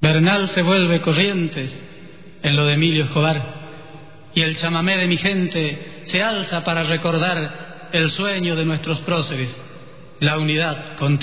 Bernal se vuelve Corrientes en lo de Emilio Escobar, y el chamamé de mi gente se alza para recordar el sueño de nuestros próceres, la unidad continental.